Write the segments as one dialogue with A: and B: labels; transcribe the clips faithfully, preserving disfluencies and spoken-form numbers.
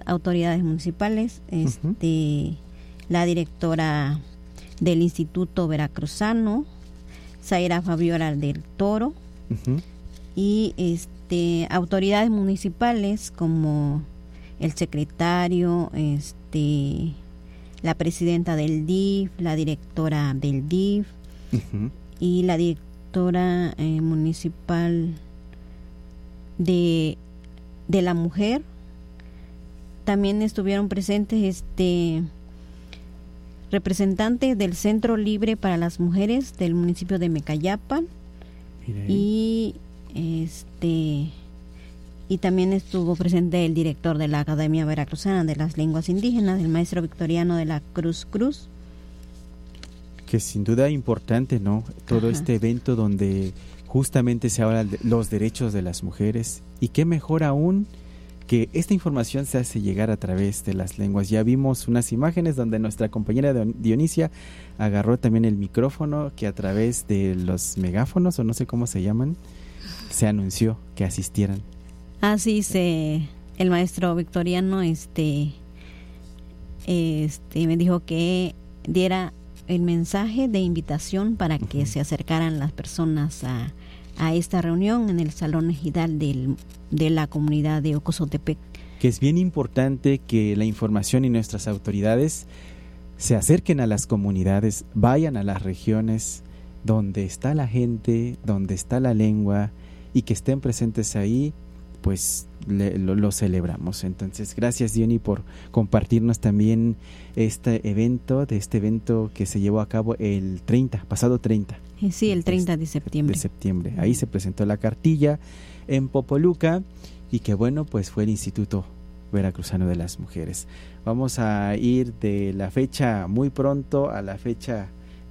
A: autoridades municipales, este, uh-huh. la directora del Instituto Veracruzano, Zaira Fabiola del Toro, uh-huh. y este, autoridades municipales como el secretario, este, la presidenta del D I F, la directora del D I F, uh-huh. y la directora eh, municipal de, de la mujer. También estuvieron presentes este representantes del Centro Libre para las Mujeres del municipio de Mecayapan, y este y también estuvo presente el director de la Academia Veracruzana de las Lenguas Indígenas, el maestro Victoriano de la Cruz Cruz.
B: Que sin duda es importante, ¿no? Todo Ajá. este evento donde justamente se habla de los derechos de las mujeres, y qué mejor aún que esta información se hace llegar a través de las lenguas. Ya vimos unas imágenes donde nuestra compañera Dionisia agarró también el micrófono, que a través de los megáfonos, o no sé cómo se llaman, se anunció que asistieran.
A: Así se, el maestro Victoriano este, este me dijo que diera el mensaje de invitación para que uh-huh. se acercaran las personas a, a esta reunión en el Salón Ejidal del, de la comunidad de Ocozotepec.
B: Que es bien importante que la información y nuestras autoridades se acerquen a las comunidades, vayan a las regiones donde está la gente, donde está la lengua, y que estén presentes ahí, pues le, lo, lo celebramos. Entonces, gracias Diony por compartirnos también este evento, de este evento que se llevó a cabo el treinta, pasado treinta.
A: Sí, el treinta de septiembre.
B: De septiembre. Ahí se presentó la cartilla en Popoluca, y que bueno, pues fue el Instituto Veracruzano de las Mujeres. Vamos a ir de la fecha muy pronto a la fecha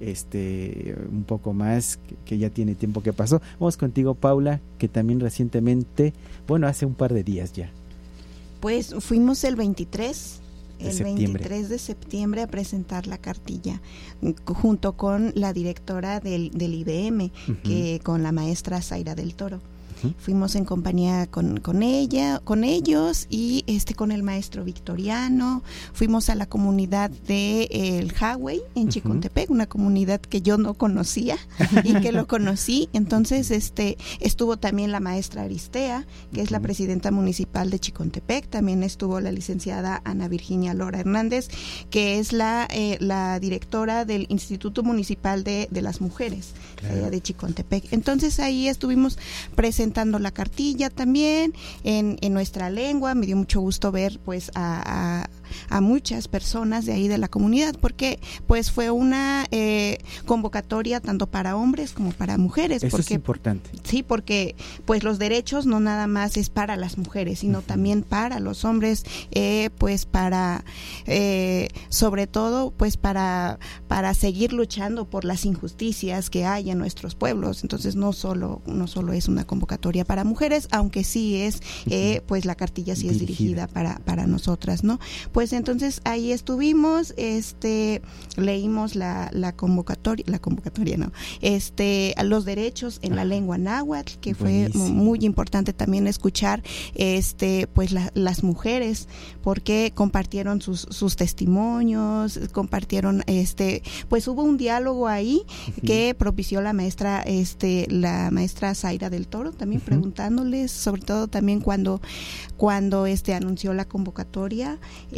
B: este un poco más, que, que ya tiene tiempo que pasó. Vamos contigo, Paula, que también recientemente, bueno, hace un par de días ya.
C: Pues fuimos el veintitrés,
B: de
C: el
B: septiembre.
C: veintitrés de septiembre a presentar la cartilla junto con la directora del, del I B M, uh-huh. que con la maestra Zaira del Toro. Uh-huh. Fuimos en compañía con, con ella, con ellos, y este con el maestro Victoriano. Fuimos a la comunidad de el Hawey en uh-huh. Chicontepec, una comunidad que yo no conocía y que lo conocí. Entonces, este estuvo también la maestra Aristea, que uh-huh. es la presidenta municipal de Chicontepec. También estuvo la licenciada Ana Virginia Lora Hernández, que es la eh, la directora del Instituto Municipal de, de las Mujeres, claro. de Chicontepec. Entonces ahí estuvimos presentando la cartilla también en, en nuestra lengua. Me dio mucho gusto ver pues a, a, a muchas personas de ahí de la comunidad, porque pues fue una eh, convocatoria tanto para hombres como para mujeres.
B: Eso
C: porque,
B: es importante.
C: Sí, porque pues los derechos no nada más es para las mujeres, sino uh-huh. también para los hombres, eh, pues para eh, sobre todo pues para, para seguir luchando por las injusticias que hay en nuestros pueblos. Entonces no solo, no solo es una convocatoria para mujeres, aunque sí es, eh, pues la cartilla sí es dirigida, dirigida para, para nosotras, ¿no? Pues entonces ahí estuvimos, este, leímos la, la convocatoria, la convocatoria no, este, los derechos en la lengua náhuatl, que Buenísimo. Fue muy importante también escuchar, este, pues la, las mujeres, porque compartieron sus, sus testimonios, compartieron, este, pues hubo un diálogo ahí uh-huh. que propició la maestra, este, la maestra Zaira del Toro, también uh-huh. preguntándoles, sobre todo también cuando cuando este anunció la convocatoria,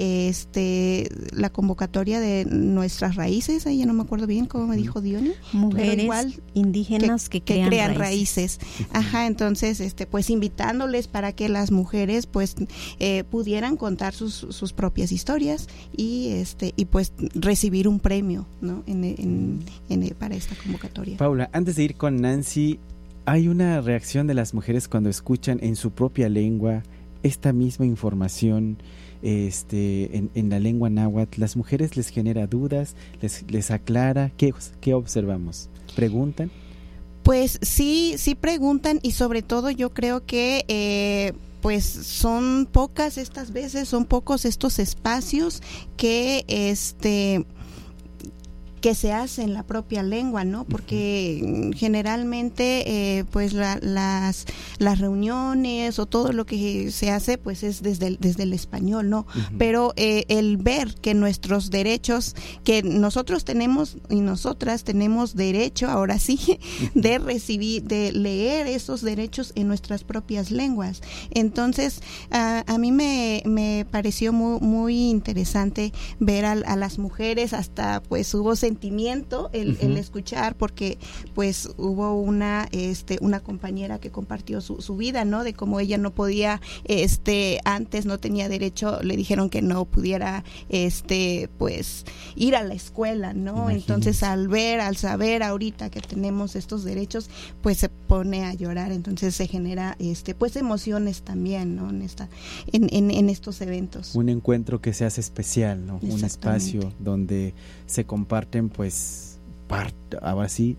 C: este la convocatoria de nuestras raíces, ahí ya no me acuerdo bien cómo me dijo Diony,
A: mujeres
C: igual,
A: indígenas que, que, crean,
C: que crean
A: raíces.
C: raíces. Ajá, entonces este pues invitándoles para que las mujeres pues eh, pudieran contar sus, sus propias historias y este y pues recibir un premio, ¿no? En, en, en, en para esta convocatoria.
B: Paula, antes de ir con Nancy, ¿hay una reacción de las mujeres cuando escuchan en su propia lengua esta misma información este, en, en la lengua náhuatl? ¿Las mujeres les genera dudas? ¿Les, les aclara? ¿Qué, qué observamos? ¿Preguntan?
C: Pues sí, sí preguntan, y sobre todo yo creo que eh, pues son pocas estas veces, son pocos estos espacios que este... que se hace en la propia lengua, ¿no? Porque uh-huh. generalmente eh, pues la, las las reuniones o todo lo que se hace pues es desde el, desde el español, ¿no? Uh-huh. Pero eh, el ver que nuestros derechos, que nosotros tenemos y nosotras tenemos derecho, ahora sí, uh-huh. de recibir, de leer esos derechos en nuestras propias lenguas. Entonces, a, a mí me, me pareció muy, muy interesante ver a, a las mujeres, hasta pues hubo sentimiento el, uh-huh. el escuchar, porque pues hubo una este una compañera que compartió su, su vida, ¿no? De cómo ella no podía, este antes no tenía derecho, le dijeron que no pudiera este pues ir a la escuela, ¿no? Imagínense. Entonces al ver, al saber ahorita que tenemos estos derechos, pues se pone a llorar, entonces se genera este pues emociones también, ¿no? En esta en, en, en estos eventos.
B: Un encuentro que se hace especial, ¿no? Un espacio donde se comparten pues parte, ahora sí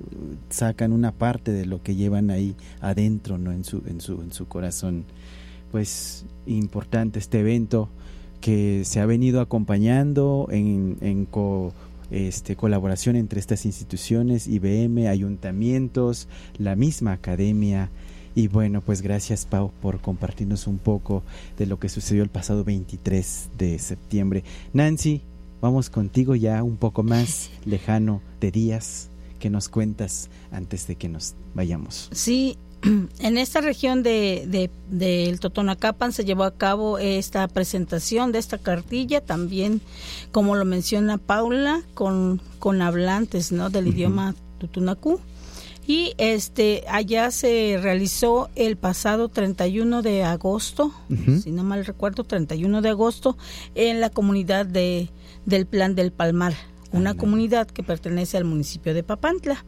B: sacan una parte de lo que llevan ahí adentro, ¿no? En su en su en su corazón. Pues importante este evento que se ha venido acompañando en en co Este, colaboración entre estas instituciones, I B M, ayuntamientos, la misma academia. Y bueno, pues gracias, Pau, por compartirnos un poco de lo que sucedió el pasado veintitrés de septiembre. Nancy, vamos contigo ya un poco más lejano de días. ¿Qué nos cuentas antes de que nos vayamos?
D: Sí, en esta región de, de, de el Totonacapan se llevó a cabo esta presentación de esta cartilla, también como lo menciona Paula, con, con hablantes, ¿no? del uh-huh. idioma tutunacú. Y este allá se realizó el pasado treinta y uno de agosto, uh-huh. si no mal recuerdo, treinta y uno de agosto, en la comunidad de del Plan del Palmar, una uh-huh. comunidad que pertenece al municipio de Papantla.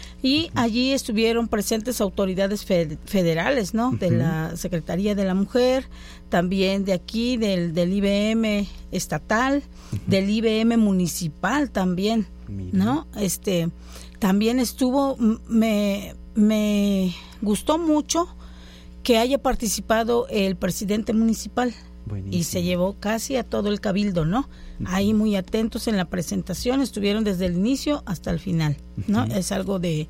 D: Y allí estuvieron presentes autoridades federales, ¿no? De la Secretaría de la Mujer, también de aquí, del, del I B M estatal, uh-huh. del I B M municipal también, Mira. ¿no? Este, también estuvo, me, me gustó mucho que haya participado el presidente municipal. Buenísimo. Y se llevó casi a todo el cabildo, ¿no? Uh-huh. Ahí muy atentos en la presentación, estuvieron desde el inicio hasta el final, ¿no? Uh-huh. Es algo de,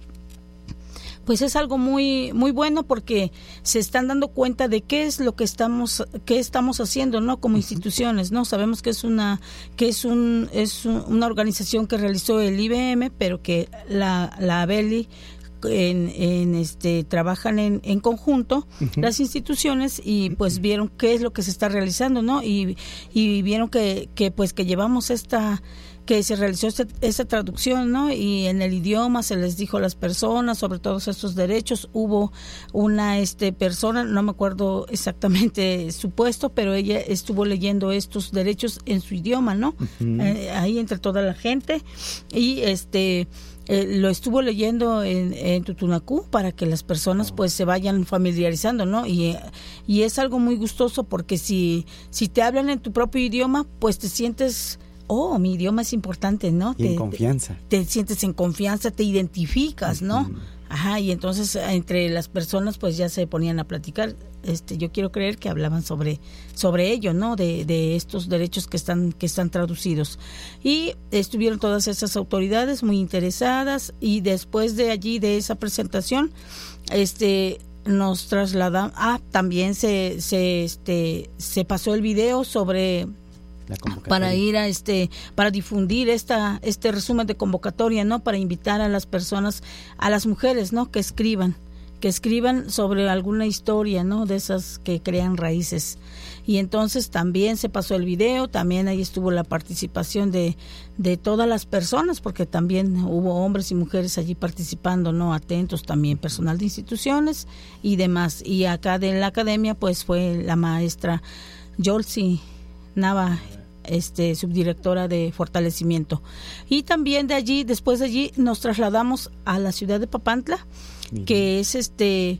D: pues es algo muy muy bueno, porque se están dando cuenta de qué es lo que estamos qué estamos haciendo, ¿no? Como uh-huh. instituciones, ¿no? Sabemos que es una que es un es un, una organización que realizó el I B M, pero que la la ABELI En, en este trabajan en, en conjunto uh-huh. las instituciones, y pues uh-huh. vieron qué es lo que se está realizando, ¿no? Y, y vieron que, que pues que llevamos esta que se realizó esta, esta traducción, ¿no? Y en el idioma se les dijo a las personas sobre todos estos derechos. Hubo una este persona, no me acuerdo exactamente su puesto, pero ella estuvo leyendo estos derechos en su idioma, ¿no? Uh-huh. Eh, ahí entre toda la gente, y este Eh, lo estuvo leyendo en, en tutunacú para que las personas pues se vayan familiarizando, ¿no? Y, y es algo muy gustoso, porque si si te hablan en tu propio idioma, pues te sientes, oh, mi idioma es importante, ¿no?
B: Y
D: te,
B: en confianza.
D: Te, te sientes en confianza, te identificas, ¿no? Uh-huh. Ajá, y entonces entre las personas pues ya se ponían a platicar. Este, yo quiero creer que hablaban sobre sobre ello, ¿no? De, de estos derechos que están que están traducidos. Y estuvieron todas esas autoridades muy interesadas, y después de allí, de esa presentación, este nos trasladamos, ah, también se se este se pasó el video sobre para ir a este para difundir esta este resumen de convocatoria, ¿no? Para invitar a las personas, a las mujeres, ¿no? Que escriban que escriban sobre alguna historia, ¿no? De esas que crean raíces. Y entonces también se pasó el video, también ahí estuvo la participación de, de todas las personas, porque también hubo hombres y mujeres allí participando, ¿no? Atentos, también personal de instituciones y demás. Y acá de la academia pues fue la maestra Yolsi Nava, este subdirectora de fortalecimiento. Y también de allí, después de allí, nos trasladamos a la ciudad de Papantla, Mira. que es este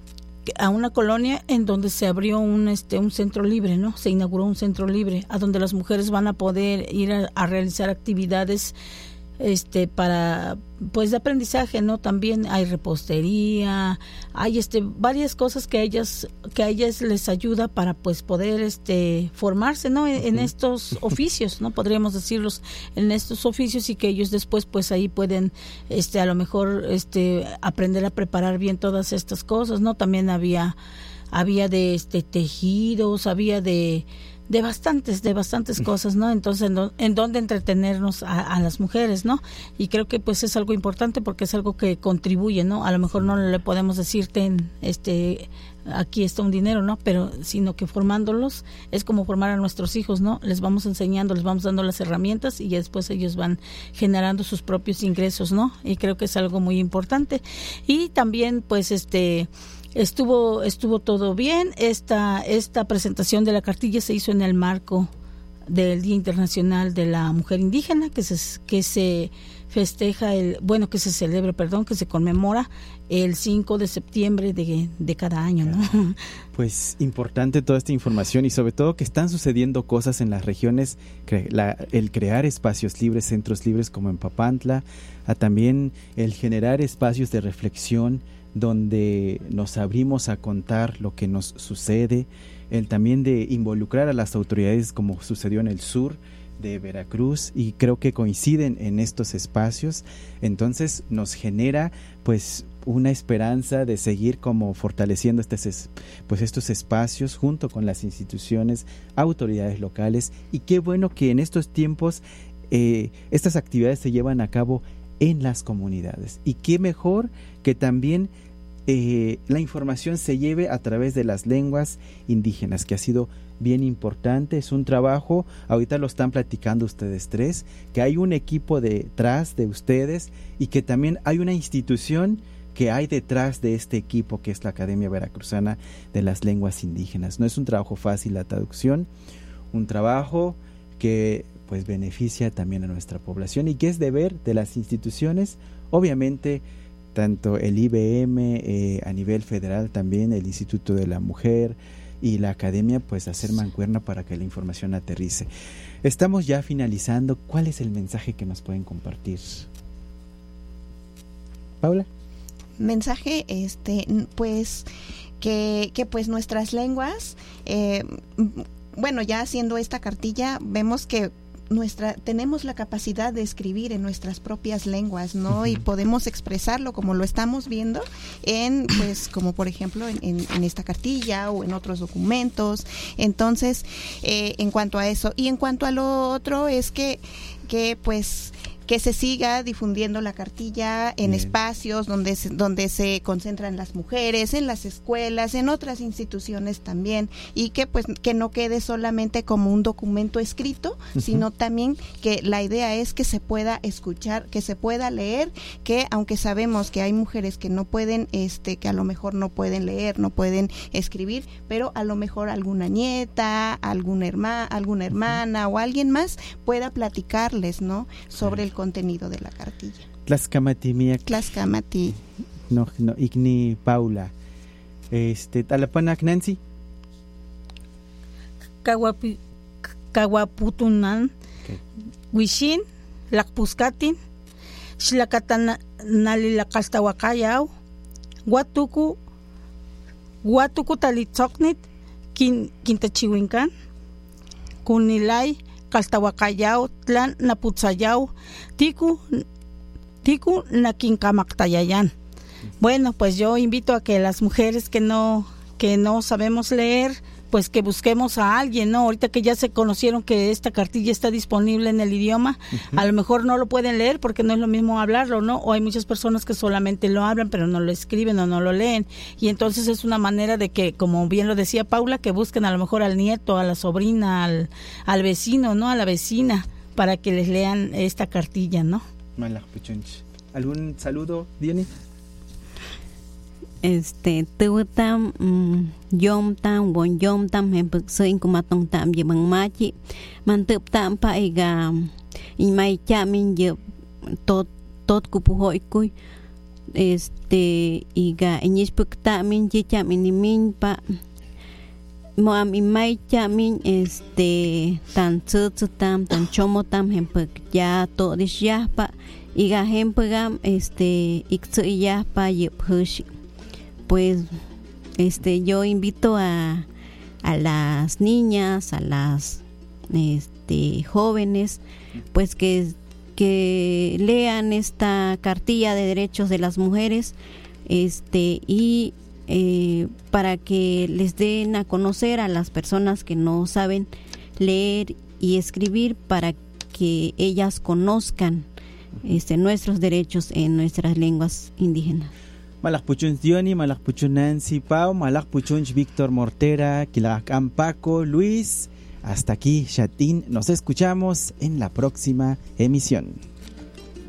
D: a una colonia en donde se abrió un este un centro libre, ¿no? Se inauguró un centro libre a donde las mujeres van a poder ir a, a realizar actividades este para pues de aprendizaje, ¿no? También hay repostería, hay este varias cosas que a ellas que a ellas les ayuda para pues poder este formarse, ¿no? En, en estos oficios, ¿no? Podríamos decirlos, en estos oficios, y que ellos después pues ahí pueden este a lo mejor este aprender a preparar bien todas estas cosas, ¿no? También había había de este tejidos, había de de bastantes, de bastantes cosas, ¿no? Entonces, en, do, en dónde entretenernos a, a las mujeres, ¿no? Y creo que pues es algo importante porque es algo que contribuye, ¿no? A lo mejor no le podemos decirte en este aquí está un dinero, ¿no? Pero sino que formándolos es como formar a nuestros hijos, ¿no? Les vamos enseñando, les vamos dando las herramientas y ya después ellos van generando sus propios ingresos, ¿no? Y creo que es algo muy importante. Y también pues este Estuvo estuvo todo bien. Esta esta presentación de la cartilla se hizo en el marco del Día Internacional de la Mujer Indígena, que se que se festeja el bueno que se celebra, perdón, que se conmemora el cinco de septiembre de, de cada año, ¿no?
B: Pues importante toda esta información y sobre todo que están sucediendo cosas en las regiones, la, el crear espacios libres, centros libres como en Papantla, a también el generar espacios de reflexión donde nos abrimos a contar lo que nos sucede, el también de involucrar a las autoridades como sucedió en el sur de Veracruz, y creo que coinciden en estos espacios. Entonces nos genera pues una esperanza de seguir como fortaleciendo estos, pues estos espacios junto con las instituciones, autoridades locales, y qué bueno que en estos tiempos eh, estas actividades se llevan a cabo en las comunidades, y qué mejor que también eh, la información se lleve a través de las lenguas indígenas, que ha sido bien importante. Es un trabajo, ahorita lo están platicando ustedes tres, que hay un equipo detrás de ustedes y que también hay una institución que hay detrás de este equipo, que es la Academia Veracruzana de las Lenguas Indígenas. No es un trabajo fácil la traducción, un trabajo que pues beneficia también a nuestra población y que es deber de las instituciones, obviamente tanto el I B M eh, a nivel federal, también el Instituto de la Mujer y la Academia, pues hacer mancuerna para que la información aterrice. Estamos ya finalizando. ¿Cuál es el mensaje que nos pueden compartir? Paula.
C: Mensaje, este, pues que, que pues nuestras lenguas, eh, bueno, ya haciendo esta cartilla vemos que nuestra tenemos la capacidad de escribir en nuestras propias lenguas, ¿no? Uh-huh. Y podemos expresarlo como lo estamos viendo en, pues, como por ejemplo en, en, en esta cartilla o en otros documentos. Entonces, eh, en cuanto a eso y en cuanto a lo otro es que, que pues que se siga difundiendo la cartilla en Bien. espacios donde se, donde se concentran las mujeres, en las escuelas, en otras instituciones también, y que pues que no quede solamente como un documento escrito, uh-huh. sino también que la idea es que se pueda escuchar, que se pueda leer, que aunque sabemos que hay mujeres que no pueden, este, que a lo mejor no pueden leer, no pueden escribir, pero a lo mejor alguna nieta, alguna hermana, alguna hermana uh-huh. o alguien más pueda platicarles, ¿no? Sobre el contenido de la cartilla.
B: Tlaxcamati miak.
C: Tlaxcamati.
B: No, no, igni Paula. Este, Talapanak Nancy.
D: Kawapi, Kawaputunan. Wishin, Lakpuskatin, Shlakatan Nalilakastawakayaw, Watuku, Watuku Talitzoknit, Quintachihuincan, Kunilay, Caltahuacayao, Tlan Naputzayao, Tiku, Tiku Naquincamaktayayan. Bueno, pues yo invito a que las mujeres que no, que no sabemos leer, pues que busquemos a alguien, ¿no? Ahorita que ya se conocieron que esta cartilla está disponible en el idioma, uh-huh. a lo mejor no lo pueden leer porque no es lo mismo hablarlo, ¿no? O hay muchas personas que solamente lo hablan pero no lo escriben o no lo leen, y entonces es una manera de que, como bien lo decía Paula, que busquen a lo mejor al nieto, a la sobrina, al, al vecino, ¿no? A la vecina, para que les lean esta cartilla, ¿no?
B: ¿Algún saludo, Diony?
A: Este, tutam yom tam bon yom tam hem puksein kumatong tam ye bang machi mantup tam pa iga imay chamin ye tot tot kupuhoy kuy este iga inis puk tamin ye chamin nimin pa moam imay chamin este tan tsutsutam tan chomotam hempek ya to dishyahpa iga hempegam este iksuyahpa yephushi. Pues este yo invito a a las niñas, a las este jóvenes, pues que que lean esta cartilla de derechos de las mujeres, este y eh, para que les den a conocer a las personas que no saben leer y escribir, para que ellas conozcan este nuestros derechos en nuestras lenguas indígenas.
B: Malakpuchun Diony, Malakpuchun Nancy Pau, Malakpuchun Víctor Mortera, Kilakam Paco, Luis. Hasta aquí, Chatín. Nos escuchamos en la próxima emisión.